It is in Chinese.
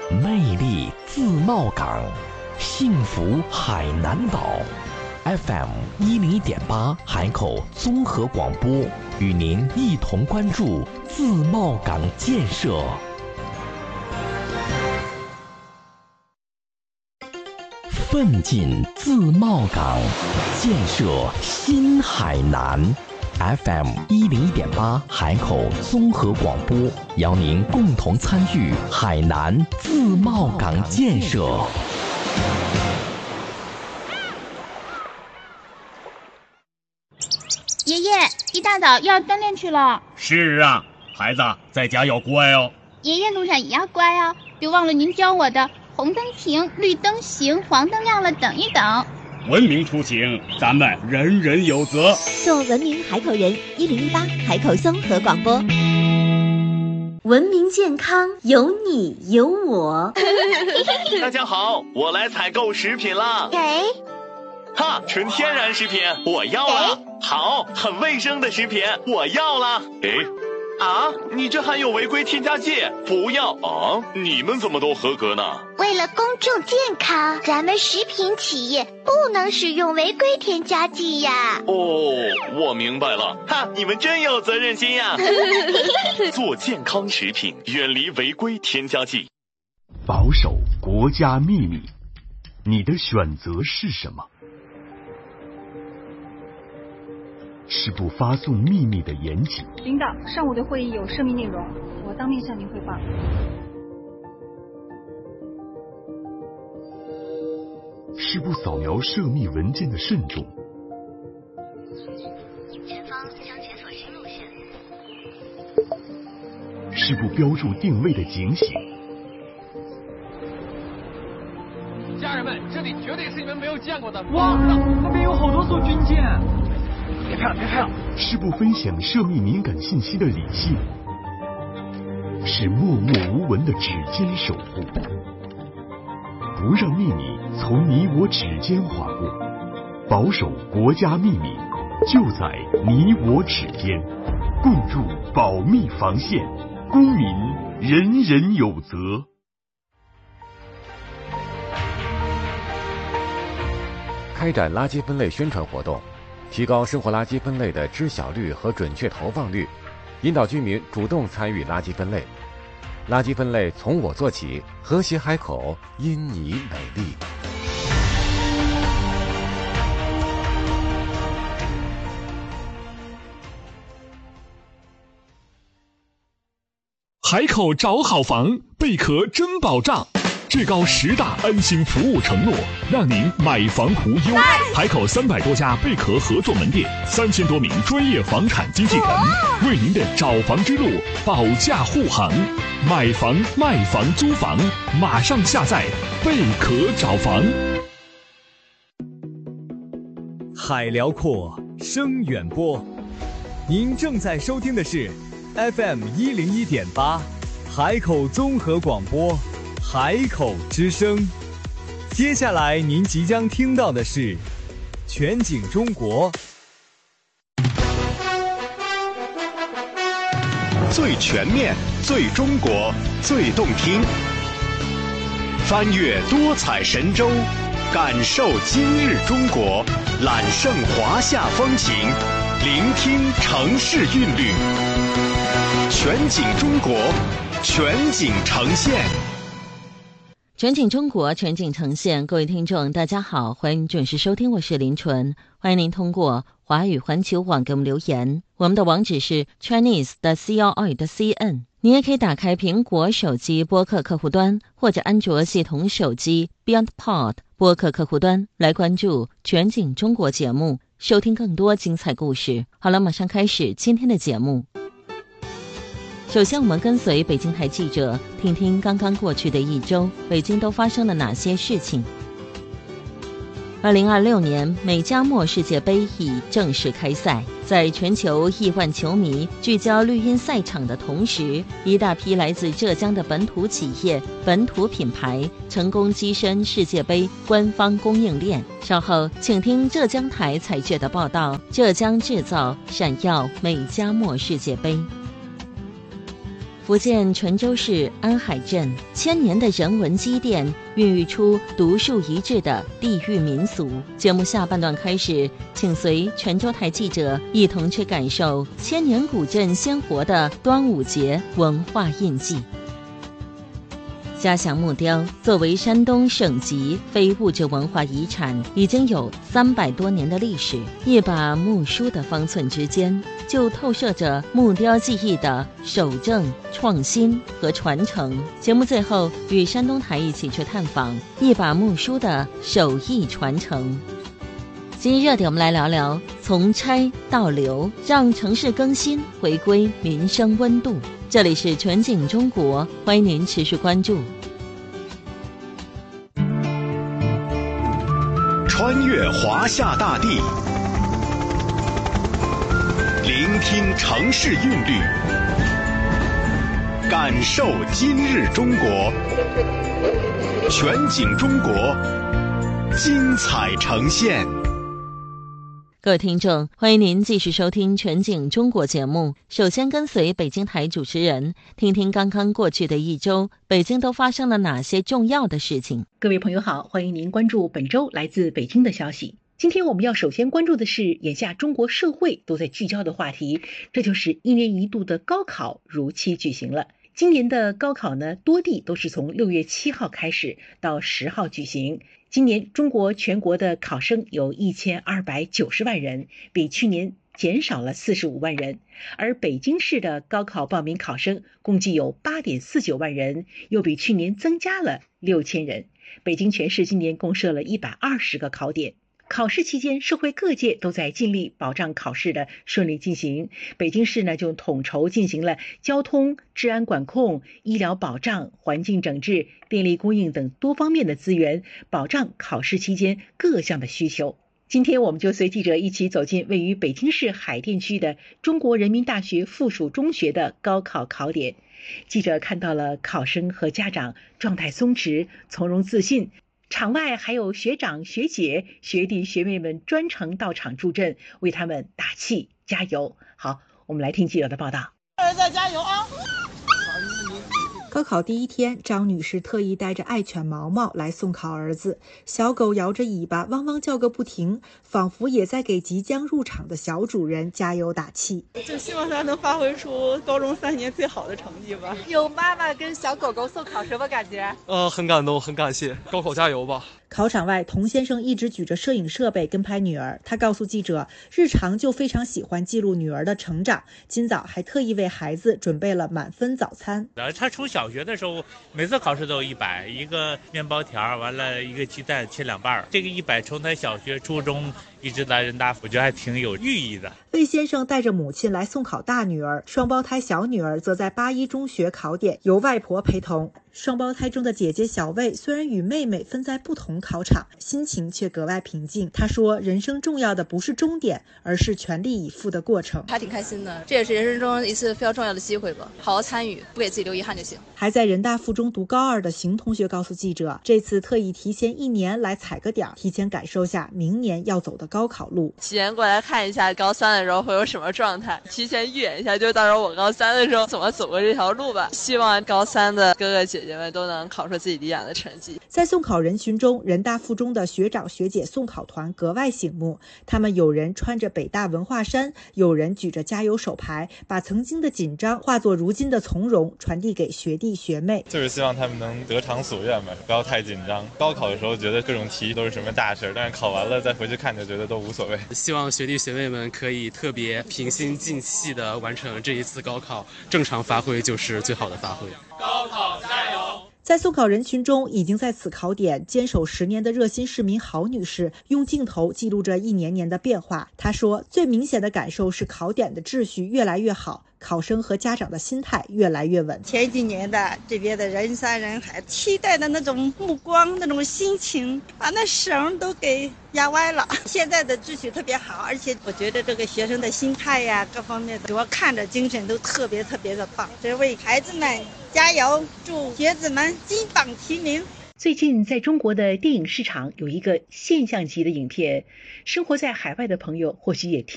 魅力自贸港，幸福海南岛。FM101.8海口综合广播与您一同关注自贸港建设。奋进自贸港，建设新海南。FM101.8海口综合广播邀您共同参与海南自贸港建设。 爷爷，一大早要锻炼去了。 是啊，孩子在家要乖哦。 爷爷路上也要乖哦，别忘了您教我的红灯停，绿灯行，黄灯亮了等一等。 文明出行，咱们人人有责。 做文明海口人，1018海口综合广播。文明健康，有你有我。 大家好，我来采购食品了。 给。 哈，纯天然食品，我要了。好，很卫生的食品，我要了。啊，你这含有违规添加剂，不要啊！你们怎么都合格呢？ 为了公众健康，咱们食品企业不能使用违规添加剂呀。 哦，我明白了。哈，你们真有责任心呀！做健康食品，远离违规添加剂。 保守国家秘密，你的选择是什么？是不发送秘密的严谨。 领导，上午的会议有涉密内容，我当面向您汇报。 是不扫描涉密文件的慎重。 前方将解锁新路线。 是不标注定位的警醒。 家人们，这里绝对是你们没有见过的。哇，那边有好多艘军舰。别拍了，别拍了！ 是不分享涉密敏感信息的理性，是默默无闻的指尖守护，不让秘密从你我指间划过，保守国家秘密就在你我指间，共筑保密防线，公民人人有责。 开展垃圾分类宣传活动，提高生活垃圾分类的知晓率和准确投放率，引导居民主动参与垃圾分类。垃圾分类从我做起，和谐海口因你美丽。 海口找好房，贝壳真保障。至高10大安心服务承诺，让您买房无忧。海口300多家贝壳合作门店，3000多名专业房产经纪人，为您的找房之路保驾护航。买房、卖房、租房，马上下载贝壳找房。 海辽阔，声远播。您正在收听的是 FM101.8海口综合广播。海口之声，接下来您即将听到的是全景中国， 最全面、最中国、最动听，翻越多彩神州，感受今日中国，揽胜华夏风情，聆听城市韵律，全景中国，全景呈现。 全景中国，全景呈现。各位听众大家好，欢迎准时收听，我是林纯。欢迎您通过华语环球网给我们留言，我们的网址是 chinese.co.cn。 您也可以打开苹果手机播客客户端，或者安卓系统手机 BeyondPod 播客客户端来关注全景中国节目，收听更多精彩故事。好了，马上开始今天的节目。首先我们跟随北京台记者听听刚刚过去的一周北京都发生了哪些事情。2026年美加墨世界杯已正式开赛，在全球亿万球迷聚焦绿茵赛场的同时，一大批来自浙江的本土企业、本土品牌成功跻身世界杯官方供应链。稍后请听浙江台采阅的报道，浙江制造闪耀美加墨世界杯。 福建泉州市安海镇千年的人文积淀，孕育出独树一帜的地域民俗。节目下半段开始，请随泉州台记者一同去感受千年古镇鲜活的端午节文化印记。嘉祥木雕作为山东省级非物质文化遗产，已经有300多年的历史。一把木梳的方寸之间，就透射着木雕技艺的守正、创新和传承。节目最后，与山东台一起去探访一把木梳的手艺传承。今日热点，我们来聊聊从拆到留，让城市更新回归民生温度。这里是全景中国，欢迎您持续关注。 穿越华夏大地，聆听城市韵律，感受今日中国。全景中国，精彩呈现。 各位听众，欢迎您继续收听全景中国节目。首先跟随北京台主持人，听听刚刚过去的一周，北京都发生了哪些重要的事情。 各位朋友好，欢迎您关注本周来自北京的消息。今天我们要首先关注的是眼下中国社会都在聚焦的话题，这就是1年1度的高考如期举行了。今年的高考呢，多地都是从6月7号开始到10号举行。今年中国全国的考生有1290万人，比去年减少了45万人。而北京市的高考报名考生共计有8.49万人，又比去年增加了6000人。北京全市今年共设了120个考点。考试期间，社会各界都在尽力保障考试的顺利进行。北京市呢，就统筹进行了交通、治安管控、医疗保障、环境整治、电力供应等多方面的资源，保障考试期间各项的需求。今天我们就随记者一起走进位于北京市海淀区的中国人民大学附属中学的高考考点。记者看到了考生和家长状态松弛、从容自信。场外还有学长、学姐、学弟、学妹们专程到场助阵，为他们打气加油。好，我们来听记者的报道。 儿子加油啊！ 高考第一天，张女士特意带着爱犬毛毛来送考儿子。小狗摇着尾巴，汪汪叫个不停，仿佛也在给即将入场的小主人加油打气。 就希望他能发挥出高中3年最好的成绩吧。 有妈妈跟小狗狗送考，什么感觉？ 很感动，很感谢。高考加油吧！ 考场外，童先生一直举着摄影设备跟拍女儿。他告诉记者，日常就非常喜欢记录女儿的成长，今早还特意为孩子准备了满分早餐。 他从小学的时候，每次考试都有100，一个面包条，完了一个鸡蛋切2半。这个100从他小学、初中一直到人大，我觉得还挺有寓意的。 魏先生带着母亲来送考大女儿，双胞胎小女儿则在8一中学考点，由外婆陪同。双胞胎中的姐姐小魏虽然与妹妹分在不同考场，心情却格外平静。她说，人生重要的不是终点，而是全力以赴的过程。 还挺开心的，这也是人生中一次非常重要的机会吧，好好参与，不给自己留遗憾就行。 还在人大附中读高2的邢同学告诉记者，这次特意提前1年来踩个点，提前感受下明年要走的高考路。 提前过来看一下高3的时候会有什么状态，提前预演一下，就到时候我高3的时候怎么走过这条路吧。希望高3的哥哥姐姐们都能考出自己理想的成绩。 在送考人群中，人大附中的学长学姐送考团格外醒目，他们有人穿着北大文化衫，有人举着加油手牌，把曾经的紧张化作如今的从容，传递给学弟学妹。 就是希望他们能得偿所愿吧，不要太紧张。高考的时候觉得各种题都是什么大事，但是考完了再回去看就觉得都无所谓。 希望学弟学妹们可以特别平心静气地完成这一次高考，正常发挥就是最好的发挥。 高考加油！ 在送考人群中，已经在此考点坚守10年的热心市民郝女士用镜头记录着一年年的变化。她说，最明显的感受是考点的秩序越来越好，考生和家长的心态越来越稳。 前几年的这边的人山人海，期待的那种目光、那种心情，把那绳都给压歪了。现在的秩序特别好，而且我觉得这个学生的心态呀，各方面的，我看着精神都特别的棒。这为孩子们加油，祝学子们金榜题名。 最近在中国的电影市场有一个现象级的影片，生活在海外的朋友或许也听